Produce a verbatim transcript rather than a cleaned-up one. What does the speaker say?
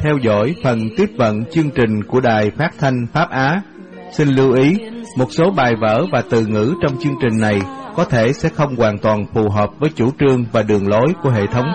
theo dõi phần tiếp vận chương trình của Đài Phát thanh Pháp Á. Xin lưu ý, một số bài vở và từ ngữ trong chương trình này có thể sẽ không hoàn toàn phù hợp với chủ trương và đường lối của hệ thống